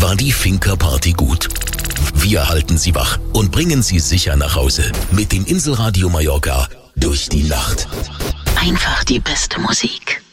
War die Finca-Party gut? Wir halten Sie wach und bringen Sie sicher nach Hause mit dem Inselradio Mallorca durch die Nacht. Einfach die beste Musik.